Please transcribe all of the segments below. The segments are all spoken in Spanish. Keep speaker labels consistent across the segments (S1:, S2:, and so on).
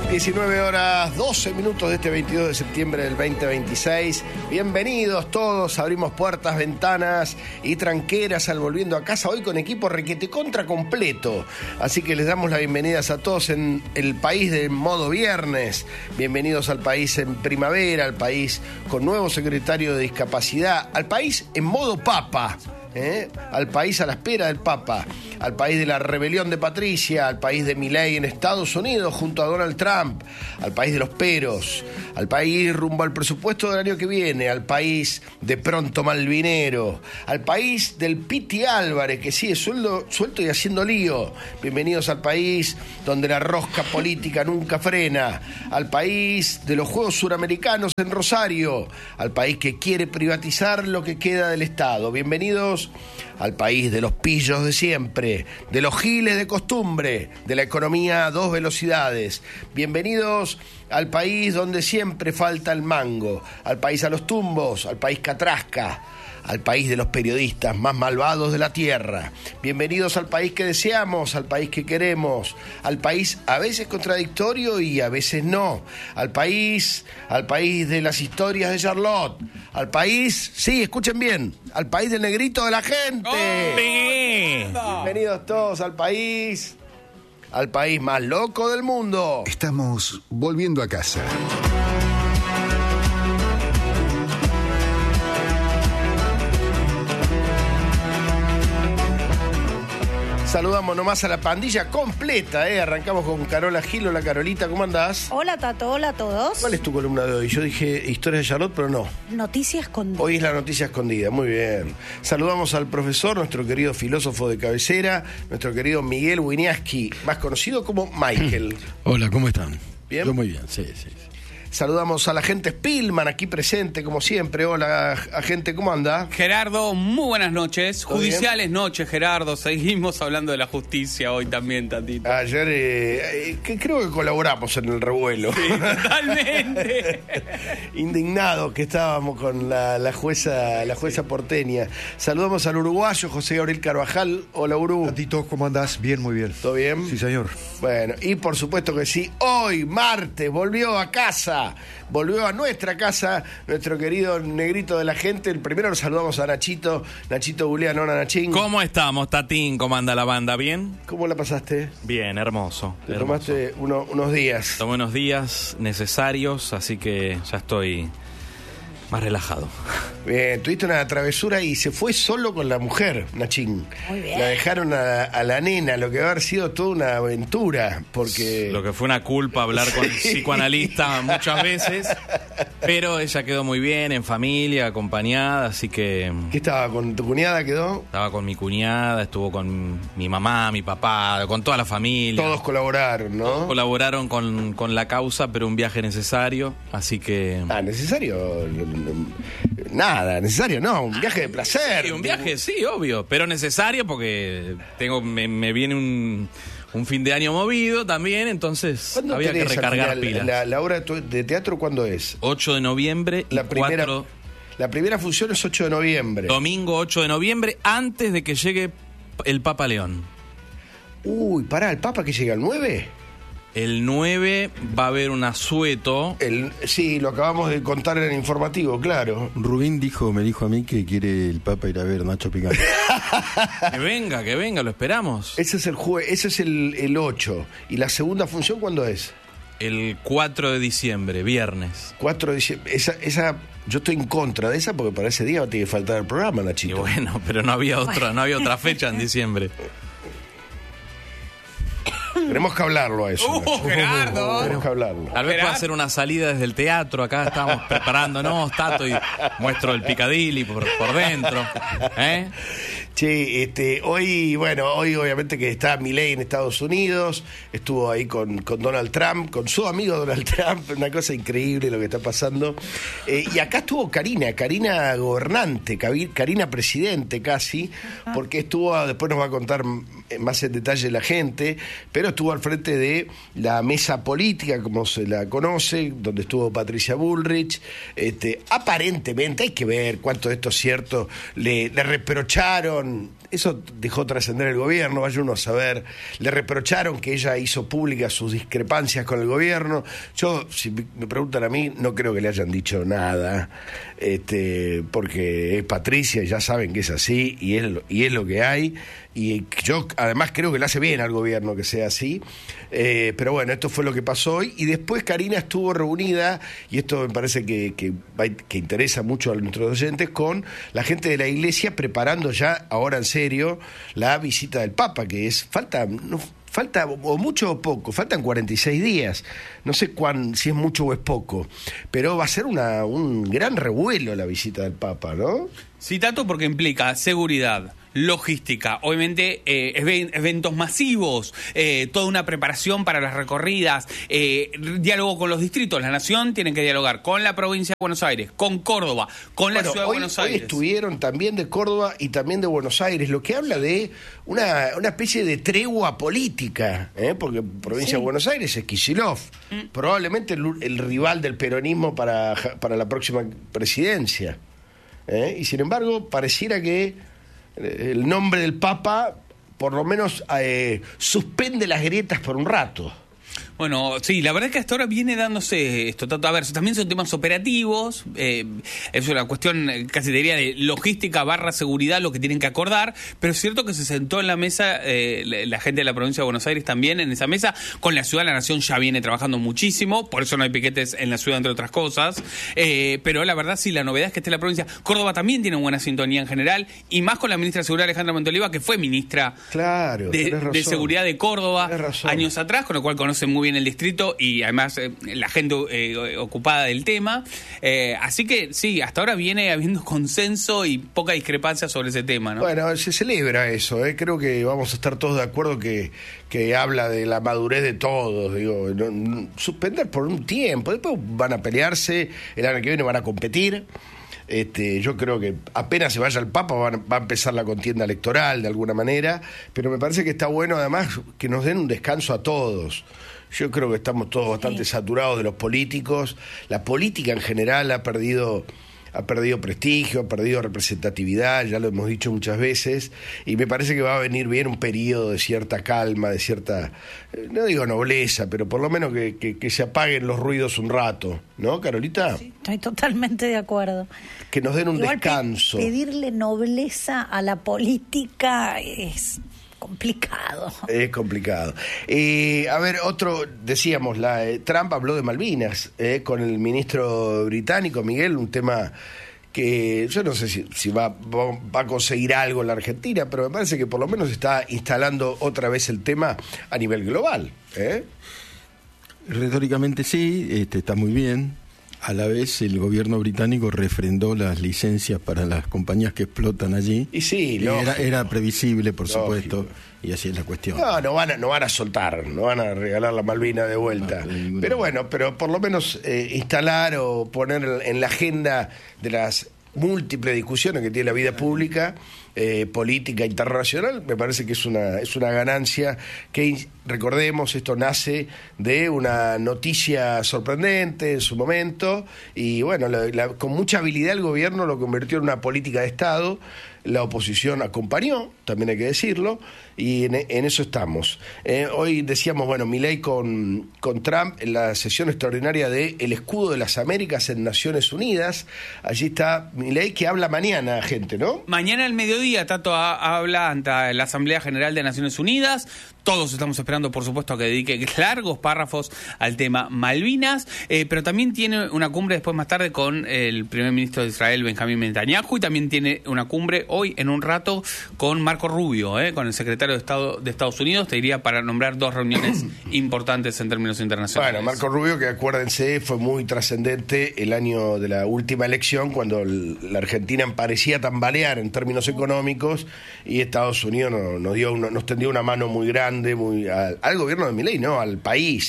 S1: 19 horas 12 minutos de este 22 de septiembre del 2026. Bienvenidos todos, abrimos puertas, ventanas y tranqueras al Volviendo a Casa, hoy con equipo requete contra completo. Así que les damos las bienvenidas a todos en el país de modo viernes. Bienvenidos al país en primavera, al país con nuevo secretario de discapacidad, al país en modo papa. Al país a la espera del Papa, al país de la rebelión de Patricia, al país de Milei en Estados Unidos junto a Donald Trump, al país de los peros, al país rumbo al presupuesto del año que viene, al país de pronto malvinero, al país del Piti Álvarez que sigue suelto y haciendo lío. Bienvenidos al país donde la rosca política nunca frena, al país de los Juegos Suramericanos en Rosario, al país que quiere privatizar lo que queda del Estado. Bienvenidos al país de los pillos de siempre, de los giles de costumbre, de la economía a dos velocidades. Bienvenidos al país donde siempre falta el mango, al país a los tumbos, al país catrasca, al país de los periodistas más malvados de la tierra. Bienvenidos al país que deseamos, al país que queremos, al país a veces contradictorio y a veces no, al país de las historias de Charlotte, al país, sí, escuchen bien, al país del negrito de la gente. Bienvenidos todos al país más loco del mundo.
S2: Estamos volviendo a casa.
S1: Saludamos nomás a la pandilla completa, Arrancamos con Carola Gil. Hola Carolita, ¿cómo andás?
S3: Hola Tato, hola a todos.
S1: ¿Cuál es tu columna de hoy? Yo dije historias de Charlotte, pero no.
S3: Noticia escondida.
S1: Hoy es la noticia escondida, muy bien. Saludamos al profesor, nuestro querido filósofo de cabecera, nuestro querido Miguel Winiaski, más conocido como Michael.
S4: Hola, ¿cómo están?
S1: ¿Bien?
S4: Yo muy bien, sí.
S1: Saludamos a la gente Spillman, aquí presente, como siempre. Hola, agente, ¿cómo anda?
S5: Gerardo, muy buenas noches. Judiciales
S1: bien?
S5: Noches, Gerardo. Seguimos hablando de la justicia hoy también, Tatito.
S1: Ayer, creo que colaboramos en el revuelo.
S5: Sí, totalmente.
S1: Indignados que estábamos con la jueza porteña. Saludamos al uruguayo José Gabriel Carvajal. Hola, Uru.
S2: Tatito, ¿cómo andás? Bien, muy bien.
S1: ¿Todo bien?
S2: Sí, señor.
S1: Bueno, y por supuesto que sí, hoy, martes, volvió a casa. Volvió a nuestra casa nuestro querido negrito de la gente. El primero lo saludamos a Nachito Bulean. Hola, Nachín.
S6: ¿Cómo estamos, Tatín? ¿Cómo anda la banda? ¿Bien?
S1: ¿Cómo la pasaste?
S6: Bien, hermoso.
S1: Te tomaste unos días.
S6: Tomé unos días necesarios, así que ya estoy más relajado.
S1: Bien, tuviste una travesura y se fue solo con la mujer, Nachín.
S3: Muy bien.
S1: La dejaron a la nena, lo que va a haber sido toda una aventura, porque...
S6: Lo que fue una culpa hablar con el psicoanalista muchas veces, pero ella quedó muy bien, en familia, acompañada, así que...
S1: ¿Qué estaba? ¿Con tu cuñada quedó?
S6: Estaba con mi cuñada, estuvo con mi mamá, mi papá, con toda la familia.
S1: Todos colaboraron, ¿no?
S6: Todos colaboraron con la causa, pero un viaje necesario, así que...
S1: ¿Necesario? Nada, necesario no, un viaje de placer.
S6: Sí, un viaje, sí, obvio, pero necesario porque me viene un fin de año movido también, entonces había que recargar pilas.
S1: ¿La obra de teatro cuándo es?
S6: 8 de noviembre y
S1: La primera función es 8 de noviembre.
S6: Domingo 8 de noviembre, antes de que llegue el Papa León.
S1: Uy, pará, ¿el Papa que llega el 9?
S6: El 9 va a haber un asueto.
S1: Sí, lo acabamos de contar en el informativo, claro.
S4: Rubín me dijo a mí que quiere el Papa ir a ver Nacho Picante.
S6: Que venga, lo esperamos.
S1: Ese es el 8. ¿Y la segunda función cuándo es?
S6: El 4 de diciembre, viernes.
S1: 4 de diciembre. Esa yo estoy en contra de esa porque para ese día va a tener que faltar el programa, Nachito.
S6: Y bueno, pero no había otra fecha en diciembre.
S1: Tenemos que hablarlo a eso.
S5: Gerardo.
S1: Tenemos que hablarlo.
S6: Tal vez pueda hacer una salida desde el teatro. Acá estamos preparándonos, Tato, y muestro el Piccadilly por dentro.
S1: Che, hoy obviamente que está Milei en Estados Unidos, estuvo ahí con Donald Trump, con su amigo Donald Trump, una cosa increíble lo que está pasando. Y acá estuvo Karina gobernante, Karina presidente casi, porque después nos va a contar más en detalle la gente, pero estuvo al frente de la mesa política, como se la conoce, donde estuvo Patricia Bullrich. Aparentemente, hay que ver cuánto de esto es cierto, le reprocharon eso dejó trascender el gobierno, vaya uno a saber. Le reprocharon que ella hizo públicas sus discrepancias con el gobierno. Yo, si me preguntan a mí, no creo que le hayan dicho nada, porque es Patricia y ya saben que es así y es lo que hay. Y yo además creo que le hace bien al gobierno que sea así, pero bueno, esto fue lo que pasó hoy. Y después Karina estuvo reunida, y esto me parece que interesa mucho a nuestros oyentes, con la gente de la iglesia preparando ya, ahora en serio, la visita del Papa, que es, falta o mucho o poco, faltan 46 días, no sé si es mucho o es poco, pero va a ser un gran revuelo la visita del Papa, ¿no?
S5: Sí, tanto porque implica seguridad, logística, obviamente eventos masivos, toda una preparación para las recorridas, diálogo con los distritos. La Nación tiene que dialogar con la provincia de Buenos Aires, con Córdoba, con la ciudad de Buenos Aires.
S1: Hoy estuvieron también de Córdoba y también de Buenos Aires, lo que habla de una especie de tregua política, porque provincia de Buenos Aires es Kicillof, probablemente el rival del peronismo para la próxima presidencia. Y sin embargo, pareciera que el nombre del Papa por lo menos suspende las grietas por un rato.
S5: Bueno, sí, la verdad es que hasta ahora viene dándose esto. A ver, también son temas operativos, es una cuestión casi te diría de logística / seguridad lo que tienen que acordar, pero es cierto que se sentó en la mesa la gente de la provincia de Buenos Aires también en esa mesa, con la ciudad. La Nación ya viene trabajando muchísimo, por eso no hay piquetes en la ciudad, entre otras cosas, pero la verdad sí, la novedad es que esté la provincia. Córdoba también tiene buena sintonía en general, y más con la ministra de Seguridad Alejandra Montoliva, que fue ministra de Seguridad de Córdoba años atrás, con lo cual conoce muy bien el distrito y además la gente ocupada del tema, así que sí, hasta ahora viene habiendo consenso y poca discrepancia sobre ese tema, ¿no?
S1: Bueno, se celebra eso, creo que vamos a estar todos de acuerdo que habla de la madurez de todos, digo, suspender por un tiempo, después van a pelearse, el año que viene van a competir. Yo creo que apenas se vaya el Papa va a empezar la contienda electoral de alguna manera, pero me parece que está bueno además que nos den un descanso a todos. Yo creo que estamos todos bastante saturados de los políticos. La política en general ha perdido prestigio, ha perdido representatividad, ya lo hemos dicho muchas veces, y me parece que va a venir bien un periodo de cierta calma, de cierta, no digo nobleza, pero por lo menos que se apaguen los ruidos un rato, ¿no, Carolita?
S3: Sí, estoy totalmente de acuerdo.
S1: Que nos den un descanso.
S3: Pedirle nobleza a la política es complicado. Es
S1: complicado. A ver, decíamos, Trump habló de Malvinas con el ministro británico, Miguel, un tema que yo no sé si va a conseguir algo en la Argentina, pero me parece que por lo menos está instalando otra vez el tema a nivel global.
S4: Retóricamente sí, está muy bien. A la vez el gobierno británico refrendó las licencias para las compañías que explotan allí.
S1: Y sí,
S4: era previsible, por supuesto, y así es la cuestión.
S1: No van a soltar, no van a regalar la Malvina de vuelta. Pero bueno, por lo menos instalar o poner en la agenda de las múltiples discusiones que tiene la vida pública, política internacional, me parece que es una ganancia que, recordemos, esto nace de una noticia sorprendente en su momento y bueno, con mucha habilidad el gobierno lo convirtió en una política de Estado. La oposición acompañó, también hay que decirlo, y en eso estamos. Hoy decíamos, bueno, Milei con Trump en la sesión extraordinaria de El Escudo de las Américas en Naciones Unidas. Allí está Milei, que habla mañana, gente, ¿no?
S5: Mañana al mediodía, Tato habla ante la Asamblea General de Naciones Unidas. Todos estamos esperando, por supuesto, a que dedique largos párrafos al tema Malvinas, pero también tiene una cumbre después más tarde con el primer ministro de Israel, Benjamín Netanyahu, y también tiene una cumbre hoy en un rato con Marco Rubio, con el secretario de Estado de Estados Unidos, te diría, para nombrar dos reuniones importantes en términos internacionales.
S1: Bueno, Marco Rubio, que acuérdense, fue muy trascendente el año de la última elección, cuando la Argentina parecía tambalear en términos económicos, y Estados Unidos nos tendió una mano muy grande al gobierno de Milei, no, al país,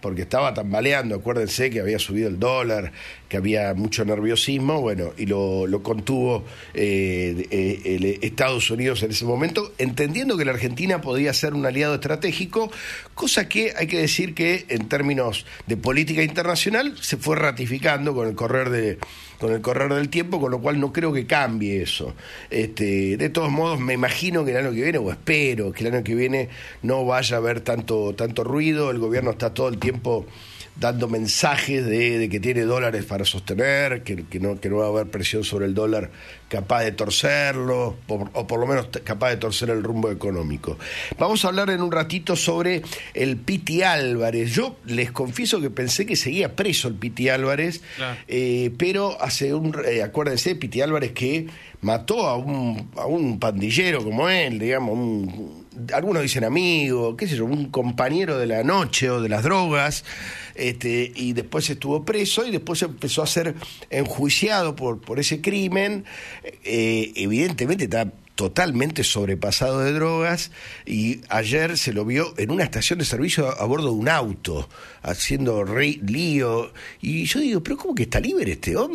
S1: porque estaba tambaleando, acuérdense que había subido el dólar, que había mucho nerviosismo, bueno, y lo contuvo Estados Unidos en ese momento, entendiendo que la Argentina podía ser un aliado estratégico, cosa que hay que decir que en términos de política internacional se fue ratificando con el correr del tiempo, con lo cual no creo que cambie eso. De todos modos, me imagino que el año que viene, o espero que el año que viene no vaya a haber tanto ruido. El gobierno está todo el tiempo dando mensajes de que tiene dólares para sostener, que no va a haber presión sobre el dólar capaz de torcerlo, o por lo menos capaz de torcer el rumbo económico. Vamos a hablar en un ratito sobre el Piti Álvarez. Yo les confieso que pensé que seguía preso el Piti Álvarez, claro. Pero acuérdense, Piti Álvarez que mató a un pandillero como él, digamos, algunos dicen amigo, qué sé yo, un compañero de la noche o de las drogas, y después estuvo preso y después empezó a ser enjuiciado por ese crimen. Evidentemente está totalmente sobrepasado de drogas, y ayer se lo vio en una estación de servicio a bordo de un auto haciendo lío, y yo digo, pero ¿cómo que está libre este hombre?